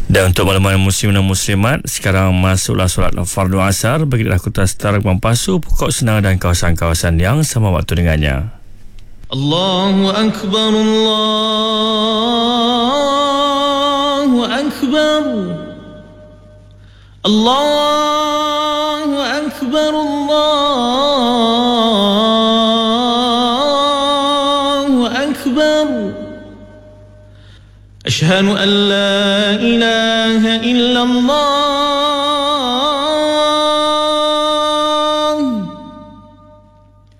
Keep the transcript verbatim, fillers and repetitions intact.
Dan untuk makluman muslim dan muslimat, sekarang masuklah solat fardu asar bagi Kota Setara, Pasu, Pokok Senang dan kawasan-kawasan yang sama waktu dengannya. Allahu Akbar, Allahu Akbar, Allahu Akbar, Allahu Akbar. Ashhadu an la ilaha illallah